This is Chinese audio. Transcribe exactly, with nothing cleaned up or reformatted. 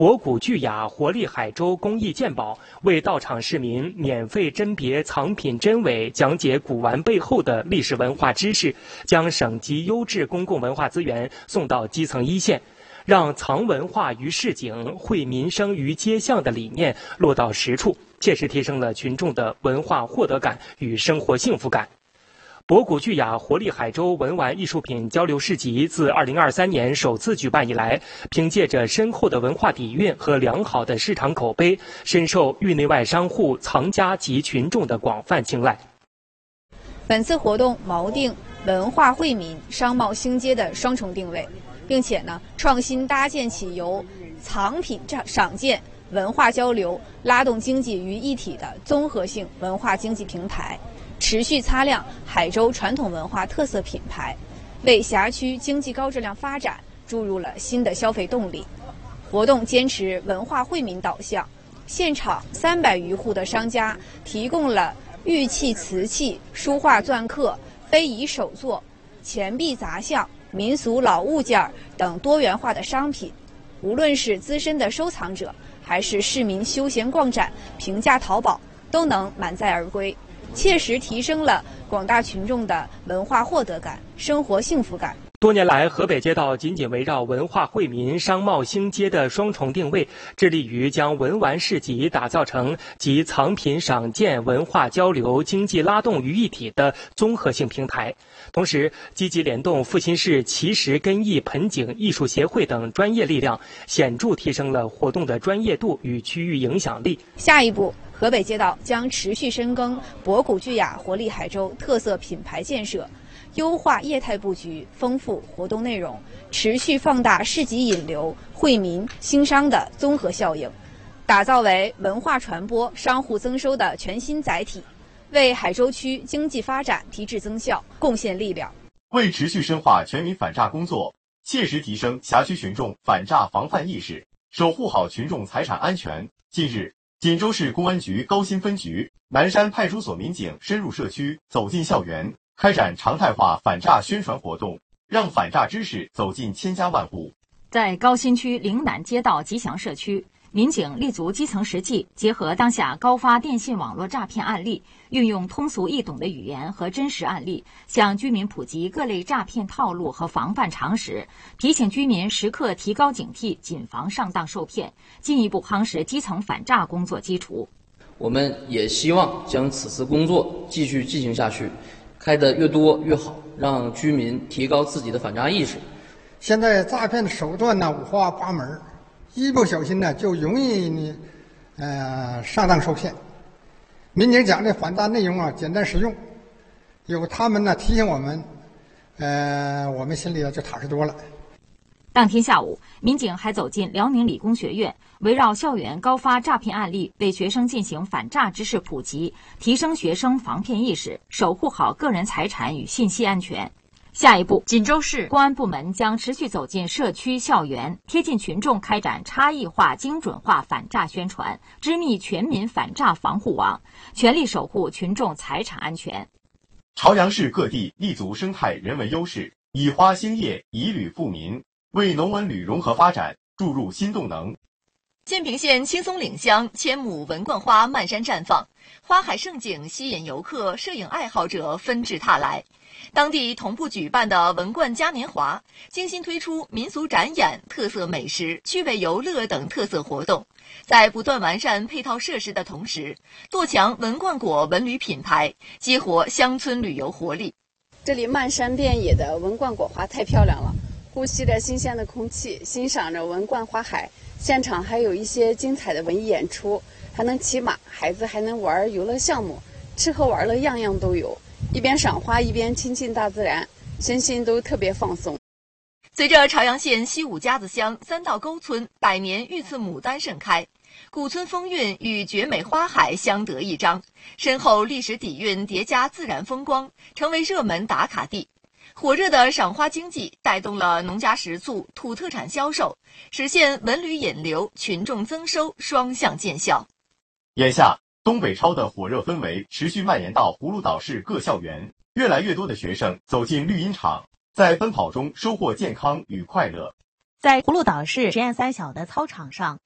博古聚雅，活力海州公益鉴宝，为到场市民免费甄别藏品真伪，讲解古玩背后的历史文化知识，将省级优质公共文化资源送到基层一线，让藏文化于市井、惠民生于街巷的理念落到实处，切实提升了群众的文化获得感与生活幸福感。博古聚雅，活力海州文玩艺术品交流市集自二零二三年首次举办以来，凭借着深厚的文化底蕴和良好的市场口碑，深受域内外商户、藏家及群众的广泛青睐。 本次活动锚定文化惠民、商贸兴街的双重定位，并且呢，创新搭建起由藏品赏鉴、文化交流、拉动经济于一体的综合性文化经济平台。持续擦亮海州传统文化特色品牌，为辖区经济高质量发展注入了新的消费动力。活动坚持文化惠民导向，现场三百余户的商家提供了玉器、瓷器、书画篆刻、非遗手作、钱币杂项、民俗老物件等多元化的商品。无论是资深的收藏者，还是市民休闲逛展、平价淘宝，都能满载而归。切实提升了广大群众的文化获得感、生活幸福感。 多年来，河北街道紧紧围绕文化惠民、商贸兴街的双重定位，致力于将文玩市集打造成集藏品赏鉴、文化交流、经济拉动于一体的综合性平台。同时，积极联动阜新市奇石根艺盆景艺术协会等专业力量，显著提升了活动的专业度与区域影响力。 下一步，河北街道将持续深耕博古聚雅、活力海州特色品牌建设，优化业态布局，丰富活动内容，持续放大市集引流、惠民兴商的综合效应，打造为文化传播、商户增收的全新载体，为海州区经济发展提质增效贡献力量。 为持续深化全民反诈工作，切实提升辖区群众反诈防范意识，守护好群众财产安全，近日，锦州市公安局高新分局南山派出所民警深入社区，走进校园，开展常态化反诈宣传活动，让反诈知识走进千家万户。 在高新区岭南街道吉祥社区，民警立足基层实际，结合当下高发电信网络诈骗案例，运用通俗易懂的语言和真实案例，向居民普及各类诈骗套路和防范常识，提醒居民时刻提高警惕，谨防上当受骗，进一步夯实基层反诈工作基础。 我们也希望将此次工作继续进行下去，开得越多越好，让居民提高自己的反诈意识。 现在诈骗的手段呢五花八门，一不小心呢就容易呢，呃上当受骗。民警讲的反诈内容啊简单实用，有他们呢提醒我们，呃我们心里就踏实多了。 当天下午，民警还走进辽宁理工学院，围绕校园高发诈骗案例，为学生进行反诈知识普及，提升学生防骗意识，守护好个人财产与信息安全。下一步，锦州市公安部门将持续走进社区校园，贴近群众开展差异化、精准化反诈宣传，织密全民反诈防护网，全力守护群众财产安全。 朝阳市各地立足生态人文优势，以花兴业，以旅富民，为农文旅融合发展注入新动能。 建平县青松岭乡千亩文冠花漫山绽放，花海盛景吸引游客、摄影爱好者纷至沓来。当地同步举办的文冠嘉年华，精心推出民俗展演、特色美食、趣味游乐等特色活动，在不断完善配套设施的同时，舵强文冠果文旅品牌，激活乡村旅游活力。 这里漫山遍野的文冠果花太漂亮了，呼吸着新鲜的空气，欣赏着文冠花海，现场还有一些精彩的文艺演出，还能骑马，孩子还能玩游乐项目，吃喝玩乐样样都有，一边赏花一边亲近大自然，身心都特别放松。 随着朝阳县西五家子乡三道沟村百年御赐牡丹盛开，古村风韵与绝美花海相得益彰，深厚历史底蕴叠加自然风光，成为热门打卡地。火热的赏花经济带动了农家食醋、土特产销售，实现文旅引流、群众增收双向见效。 眼下，东北超的火热氛围持续蔓延到葫芦岛市各校园，越来越多的学生走进绿茵场，在奔跑中收获健康与快乐。 在葫芦岛市实验三小的操场上，